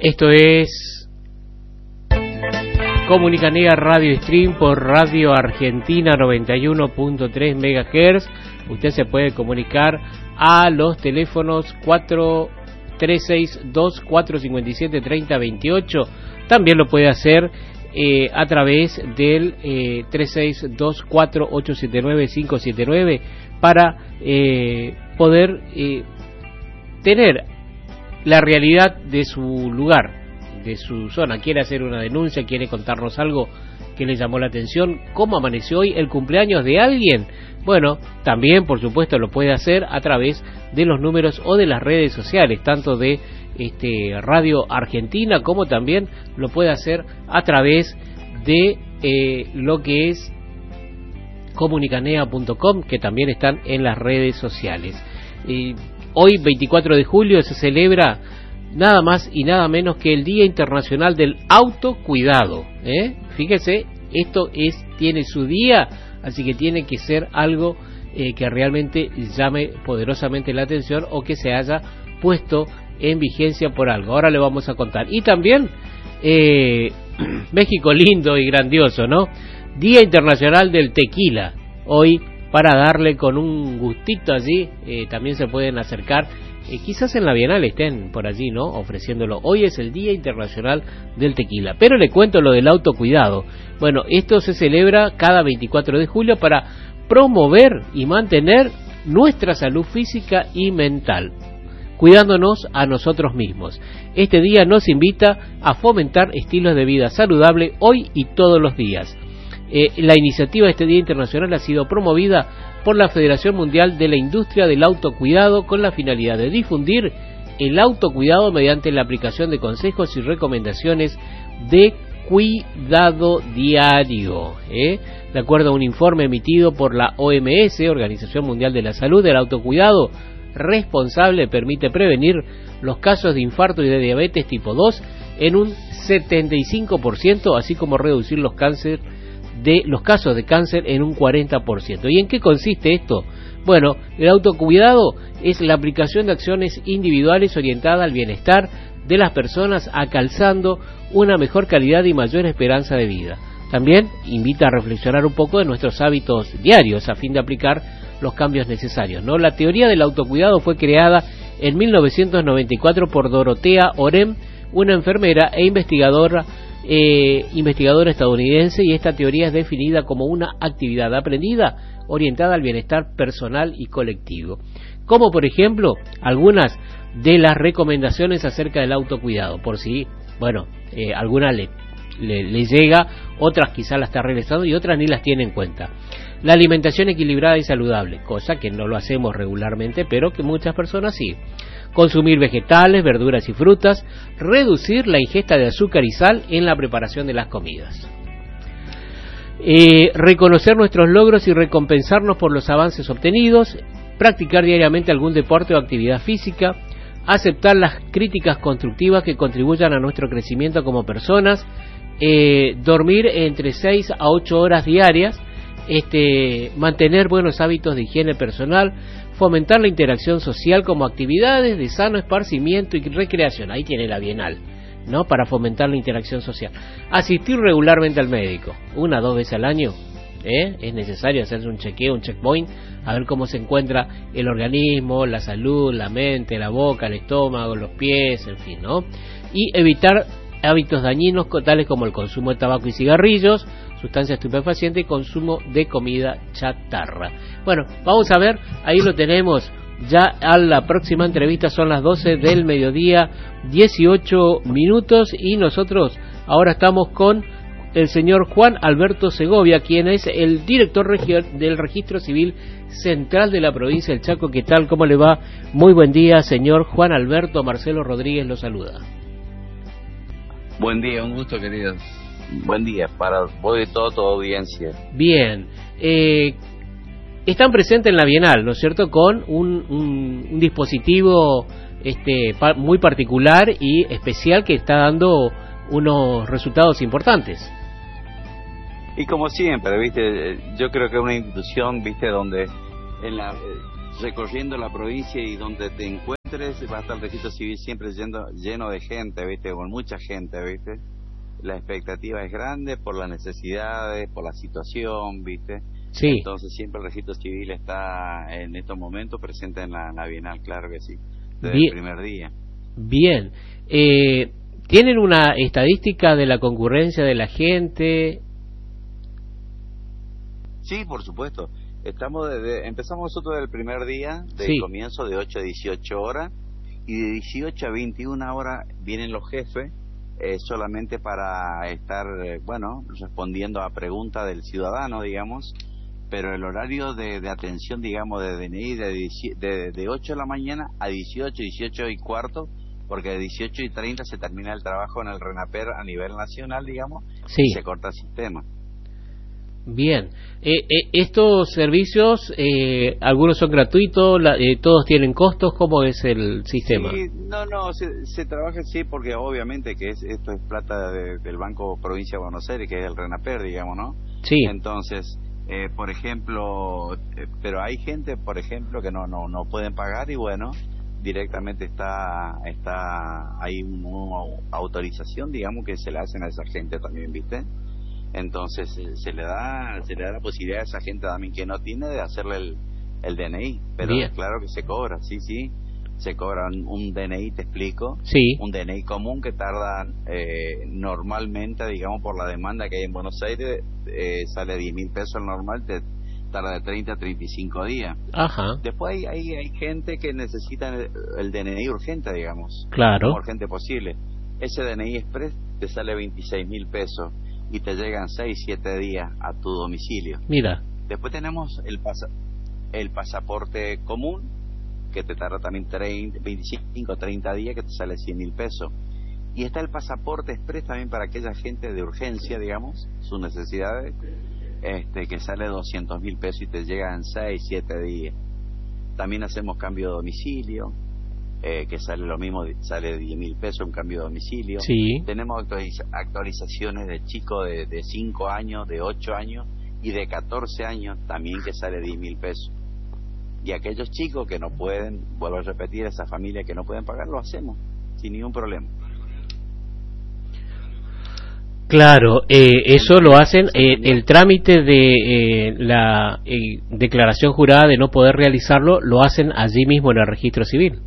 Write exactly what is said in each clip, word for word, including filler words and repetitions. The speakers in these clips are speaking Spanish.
Esto es Comunicanea Radio Stream por Radio Argentina noventa y uno punto tres megahertz. Usted se puede comunicar a los teléfonos cuatro tres seis dos cuatro cinco siete tres cero dos ocho. También lo puede hacer eh, a través del eh, tres seis dos cuatro ocho siete nueve cinco siete nueve para eh, poder eh, tener la realidad de su lugar, de su zona. Quiere hacer una denuncia, quiere contarnos algo que le llamó la atención, cómo amaneció hoy, el cumpleaños de alguien. Bueno, también por supuesto lo puede hacer a través de los números o de las redes sociales, tanto de este Radio Argentina como también lo puede hacer a través de eh, lo que es comunicanea punto com, que también están en las redes sociales. Eh, hoy veinticuatro de julio se celebra nada más y nada menos que el Día Internacional del Autocuidado, ¿eh? Fíjese, esto es tiene su día, así que tiene que ser algo eh, que realmente llame poderosamente la atención o que se haya puesto en vigencia por algo. Ahora le vamos a contar. Y también eh, México lindo y grandioso, ¿no? Día Internacional del Tequila. Hoy, para darle con un gustito allí, eh, también se pueden acercar. Eh, quizás en la Bienal estén por allí, ¿no? Ofreciéndolo. Hoy es el Día Internacional del Tequila. Pero le cuento lo del autocuidado. Bueno, esto se celebra cada veinticuatro de julio para promover y mantener nuestra salud física y mental, cuidándonos a nosotros mismos. Este día nos invita a fomentar estilos de vida saludable hoy y todos los días. Eh, la iniciativa de este Día Internacional ha sido promovida por la Federación Mundial de la Industria del Autocuidado con la finalidad de difundir el autocuidado mediante la aplicación de consejos y recomendaciones de cuidado diario. ¿eh? De acuerdo a un informe emitido por la O M S, Organización Mundial de la Salud, el autocuidado responsable permite prevenir los casos de infarto y de diabetes tipo dos en un setenta y cinco por ciento, así como reducir los cáncer de los casos de cáncer en un cuarenta por ciento. ¿Y en qué consiste esto? Bueno, el autocuidado es la aplicación de acciones individuales orientadas al bienestar de las personas, alcanzando una mejor calidad y mayor esperanza de vida. También invita a reflexionar un poco de nuestros hábitos diarios a fin de aplicar los cambios necesarios, ¿no? La teoría del autocuidado fue creada en mil novecientos noventa y cuatro por Dorothea Orem, una enfermera e investigadora eh, investigadora estadounidense, y esta teoría es definida como una actividad aprendida orientada al bienestar personal y colectivo. Como por ejemplo algunas de las recomendaciones acerca del autocuidado, por si, bueno, eh, alguna le, le, le llega, otras quizás las está realizando y otras ni las tiene en cuenta. La alimentación equilibrada y saludable, cosa que no lo hacemos regularmente, pero que muchas personas sí. Consumir vegetales, verduras y frutas, reducir la ingesta de azúcar y sal en la preparación de las comidas. Eh, reconocer nuestros logros y recompensarnos por los avances obtenidos, practicar diariamente algún deporte o actividad física, aceptar las críticas constructivas que contribuyan a nuestro crecimiento como personas, eh, dormir entre seis a ocho horas diarias, este, mantener buenos hábitos de higiene personal, fomentar la interacción social como actividades de sano esparcimiento y recreación. Ahí tiene la Bienal, ¿no? Para fomentar la interacción social. Asistir regularmente al médico, una o dos veces al año, ¿eh? Es necesario hacerse un chequeo, un checkpoint, a ver cómo se encuentra el organismo, la salud, la mente, la boca, el estómago, los pies, en fin, ¿no? Y evitar hábitos dañinos tales como el consumo de tabaco y cigarrillos, sustancias estupefacientes y consumo de comida chatarra. Bueno, vamos a ver, ahí lo tenemos ya a la próxima entrevista. Son las doce del mediodía, dieciocho minutos, y nosotros ahora estamos con el señor Juan Alberto Segovia, quien es el director del Registro Civil Central de la provincia del Chaco. ¿Qué tal? ¿Cómo le va? Muy buen día, señor Juan Alberto. Marcelo Rodríguez lo saluda. Buen día, un gusto, queridos. Buen día para vos y toda tu audiencia. Bien, eh, están presentes en la Bienal, ¿no es cierto?, con un, un, un dispositivo este, pa, muy particular y especial que está dando unos resultados importantes. Y como siempre, viste, yo creo que es una institución, viste, donde en la, recorriendo la provincia y donde te encuentres va a estar el registro civil siempre lleno, lleno de gente, ¿viste? Con mucha gente, ¿viste? La expectativa es grande por las necesidades, por la situación, ¿viste? Sí. Entonces siempre el registro civil está en estos momentos presente en la, en la Bienal, claro que sí, desde Bien. el primer día. Bien. Eh, ¿Tienen una estadística de la concurrencia de la gente? Sí, por supuesto. Estamos desde, empezamos nosotros del primer día, del Sí. comienzo de ocho a dieciocho horas, y de dieciocho a veintiuna horas vienen los jefes, eh, solamente para estar, eh, bueno, respondiendo a preguntas del ciudadano, digamos, pero el horario de, de atención, digamos, de D N I de, de, de ocho de la mañana a dieciocho, dieciocho y cuarto, porque de dieciocho y treinta se termina el trabajo en el RENAPER a nivel nacional, digamos, Sí. y se corta el sistema. Bien. Eh, eh, ¿Estos servicios, eh, algunos son gratuitos, la, eh, todos tienen costos? ¿Cómo es el sistema? Sí, no, no, se, se trabaja sí, porque obviamente que es, esto es plata de, del Banco Provincia de Buenos Aires, que es el RENAPER, digamos, ¿no? Sí. Entonces, eh, por ejemplo, eh, pero hay gente, por ejemplo, que no no no pueden pagar y bueno, directamente está está hay una autorización, digamos, que se le hacen a esa gente también, ¿viste? Entonces eh, se le da se le da la posibilidad a esa gente también que no tiene de hacerle el, el D N I, pero Bien. claro que se cobra, sí, sí, se cobra un, un D N I, te explico, Sí. un D N I común que tarda eh, normalmente, digamos, por la demanda que hay en Buenos Aires, eh, sale diez mil pesos el normal, te tarda de treinta a treinta y cinco días. Ajá. Después hay, hay, hay gente que necesita el, el D N I urgente, digamos, Claro. lo más urgente posible. Ese D N I Express te sale veintiséis mil pesos y te llegan seis, siete días a tu domicilio. Mira. Después tenemos el, pasa, el pasaporte común, que te tarda también treinta, veinticinco, treinta días, que te sale cien mil pesos. Y está el pasaporte express también para aquella gente de urgencia, digamos, sus necesidades, este, que sale doscientos mil pesos y te llega en seis, siete días. También hacemos cambio de domicilio, eh, que sale lo mismo, sale diez mil pesos un cambio de domicilio. Sí. Tenemos actualiza actualizaciones de chicos de, de cinco años, de ocho años y de catorce años, también que sale diez mil pesos. Y aquellos chicos que no pueden, vuelvo a repetir, esa familia que no pueden pagar, lo hacemos sin ningún problema. Claro, eh, eso lo hacen, eh, el trámite de eh, la eh, declaración jurada de no poder realizarlo, lo hacen allí mismo en el registro civil.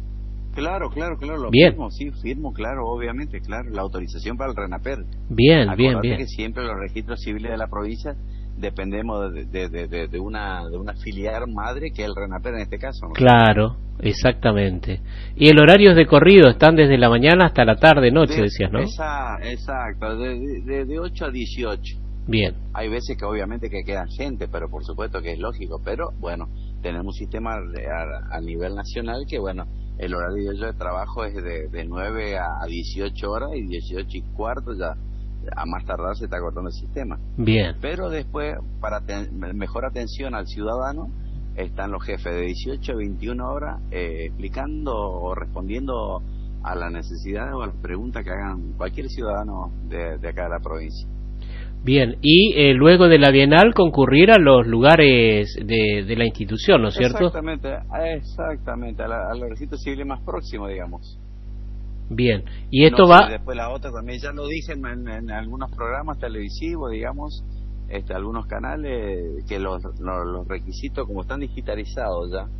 Claro, claro, claro, lo Bien. firmo, sí, firmo, claro, obviamente, claro, la autorización para el RENAPER. Bien, Acordate bien, bien. que siempre los registros civiles de la provincia dependemos de, de, de, de, de una de una filial madre que es el RENAPER en este caso, ¿no? Claro, exactamente. Y el horario es de corrido, están desde la mañana hasta la tarde, noche, De- decías, ¿no? Esa, exacto, de, de, de ocho a dieciocho. Bien, Hay veces que obviamente que quedan gente, pero por supuesto que es lógico, pero bueno, tenemos un sistema de- a, a nivel nacional que bueno, el horario de trabajo es de, de nueve a dieciocho horas y dieciocho y cuarto ya a más tardar se está cortando el sistema. bien, Pero después, para ten- mejor atención al ciudadano, están los jefes de dieciocho a veintiuna horas eh, explicando o respondiendo a las necesidades o a las preguntas que hagan cualquier ciudadano de, de acá de la provincia. bien. Y eh, luego de la Bienal concurrir a los lugares de, de la institución, ¿no es cierto? Exactamente, exactamente, a, la, a los registros civiles más próximos, digamos. Bien. Y esto No sé, va... después la otra también, ya lo dije en, en- en algunos programas televisivos, digamos, este, algunos canales, que los, los, los requisitos como están digitalizados ya,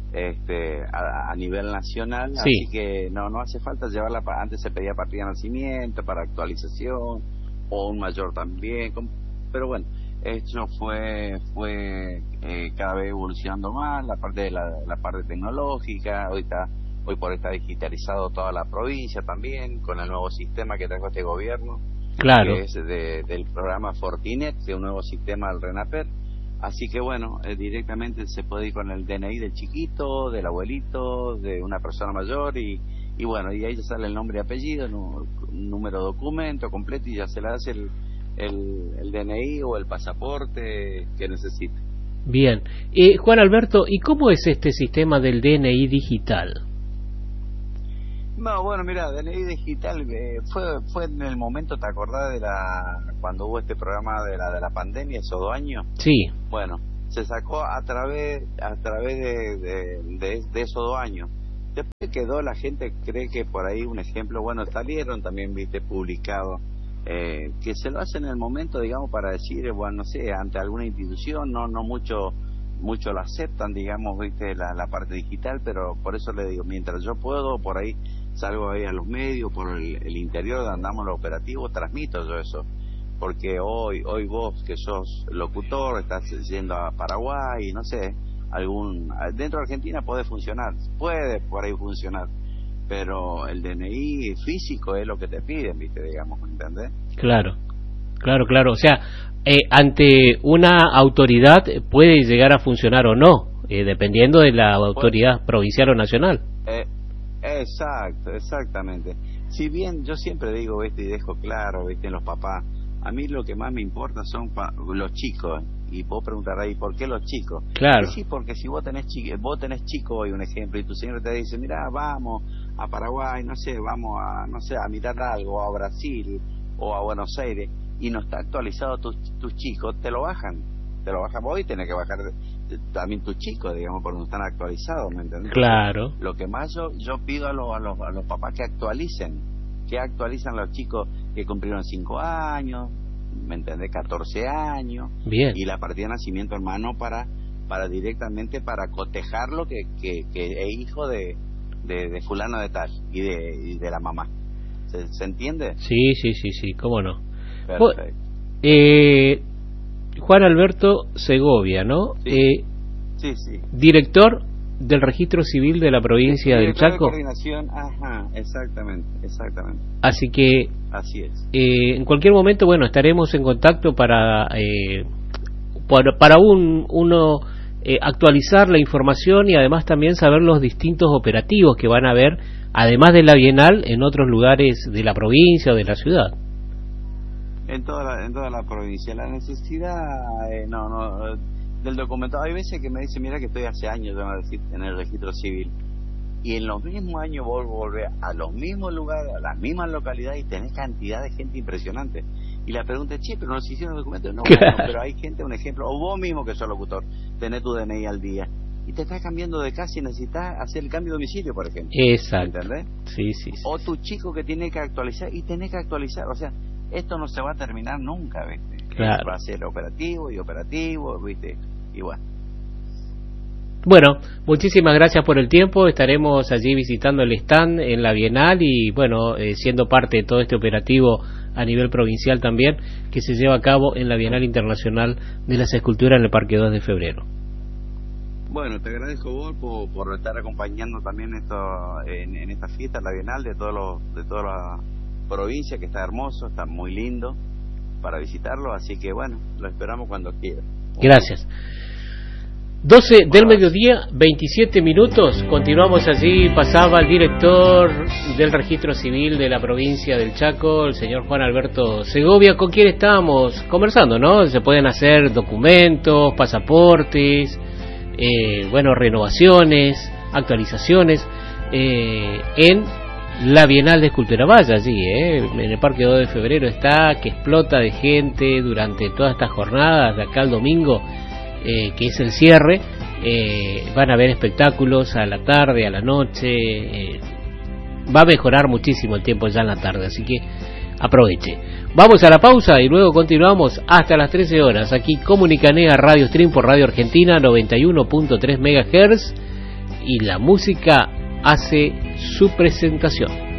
este, a, a nivel nacional, Sí. así que no no hace falta llevarla, pa- antes se pedía partida de nacimiento para actualización, o un mayor también, com- pero bueno, esto fue fue eh, cada vez evolucionando más, la parte de la, la parte tecnológica, hoy está hoy por hoy está digitalizado toda la provincia también, con el nuevo sistema que trajo este gobierno, Claro. que es de, del programa Fortinet, de un nuevo sistema del RENAPER. Así que bueno, eh, directamente se puede ir con el D N I del chiquito, del abuelito, de una persona mayor y, y bueno, y ahí ya sale el nombre y apellido, nu- número de documento completo y ya se le hace el, el, el D N I o el pasaporte que necesite. Bien. Eh, Juan Alberto, ¿y cómo es este sistema del D N I digital? No, bueno, mira, D N I digital eh, fue fue en el momento, ¿te acordás de la cuando hubo este programa de la de la pandemia, esos dos años? Sí, Bueno, se sacó a través a través de, de, de, de esos dos años. Después quedó, la gente cree que por ahí un ejemplo, bueno, salieron también, viste, publicado, eh, que se lo hacen en el momento, digamos, para decir, bueno, no sé, ante alguna institución, no no mucho mucho lo aceptan, digamos, viste, la, la parte digital, pero por eso le digo, mientras yo puedo, por ahí salgo ahí a los medios, por el, el interior donde andamos los operativos, transmito yo eso, porque hoy hoy vos que sos locutor, estás yendo a Paraguay, no sé, algún dentro de Argentina puede funcionar, puede por ahí funcionar, pero el D N I físico es lo que te piden, viste, digamos, ¿entendés? Claro, claro, claro, o sea, eh, ante una autoridad puede llegar a funcionar o no, eh, dependiendo de la autoridad pues, provincial o nacional. Eh, exacto, exactamente. Si bien yo siempre digo, viste, y dejo claro, viste, en los papás, a mí lo que más me importa son pa los chicos. Y vos preguntarás, ¿y por qué los chicos? Claro. Sí, porque si vos tenés chico, vos tenés chico hoy, un ejemplo, y tu señor te dice, mira, vamos a Paraguay, no sé, vamos a, no sé, a mirar algo, a Brasil o a Buenos Aires, y no está actualizado tus tus chicos, te lo bajan, te lo bajan vos y tenés que bajar también tus chicos, digamos, porque no están actualizados, ¿me entendés? Claro. Lo que más yo yo pido a los a los, a los papás que actualicen, que actualizan los chicos que cumplieron cinco años, ¿me entendés? catorce años. Bien. Y la partida de nacimiento, hermano, para para directamente para cotejarlo que, que, que es hijo de, de, de fulano de tal y de, y de la mamá. ¿Se, ¿Se entiende? Sí, sí, sí, sí, cómo no. Perfecto. Eh, Juan Alberto Segovia, ¿no? Sí, eh, sí, sí. Director del Registro Civil de la provincia Sí, del Chaco. de coordinación, ajá, exactamente, exactamente. Así que, así es. Eh, en cualquier momento, bueno, estaremos en contacto para eh, para, para un uno eh, actualizar la información y además también saber los distintos operativos que van a haber, además de la Bienal, en otros lugares de la provincia o de la ciudad. En toda la, en toda la provincia. La necesidad, eh, no, no, del documentado. Hay veces que me dicen, mira que estoy hace años en el registro civil. Y en los mismos años vos volvés a los mismos lugares, a las mismas localidades y tenés cantidad de gente impresionante. Y la pregunta es, che, pero nos hicieron documentos. No, bueno, pero hay gente, un ejemplo, o vos mismo que sos locutor, tenés tu D N I al día. Y te estás cambiando de casa y necesitas hacer el cambio de domicilio, por ejemplo. Exacto. ¿Entendés? Sí, sí, sí. O tu chico que tiene que actualizar y tenés que actualizar. O sea, esto no se va a terminar nunca, ¿viste? Claro. Va a ser operativo y operativo, ¿viste? Y bueno. Bueno, muchísimas gracias por el tiempo. Estaremos allí visitando el stand en la Bienal y, bueno, eh, siendo parte de todo este operativo a nivel provincial también, que se lleva a cabo en la Bienal Internacional de las Esculturas en el Parque dos de Febrero. Bueno, te agradezco vos por, por estar acompañando también esto en, en esta fiesta, la Bienal, de todos los, de toda la provincia, que está hermoso, está muy lindo para visitarlo, así que bueno, lo esperamos cuando quiera. Gracias. doce del mediodía, veintisiete minutos, continuamos allí, pasaba el director del Registro Civil de la provincia del Chaco, el señor Juan Alberto Segovia, con quien estábamos conversando, ¿no? Se pueden hacer documentos, pasaportes, eh, bueno, renovaciones, actualizaciones, eh, en la Bienal de Escultura Valla, allí, eh, en el Parque dos de Febrero está, que explota de gente durante todas estas jornadas, de acá al domingo, Eh, que es el cierre. Eh, van a haber espectáculos a la tarde, a la noche, eh, va a mejorar muchísimo el tiempo ya en la tarde, así que aproveche. Vamos a la pausa y luego continuamos hasta las trece horas, aquí Comunicanea Radio Stream por Radio Argentina noventa y uno punto tres megahertz, y la música hace su presentación.